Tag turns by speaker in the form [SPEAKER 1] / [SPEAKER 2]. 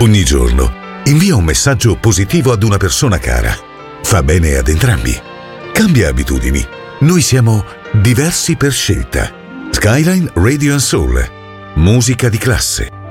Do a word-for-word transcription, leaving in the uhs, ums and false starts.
[SPEAKER 1] Ogni giorno invia un messaggio positivo ad una persona cara. Fa bene ad entrambi. Cambia abitudini. Noi siamo diversi per scelta. Skyline Radio and Soul. Musica di classe.